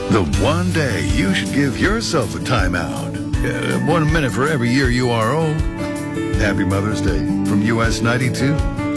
The one day you should give yourself a timeout. 1 minute for every year you are old. Happy Mother's Day from US 92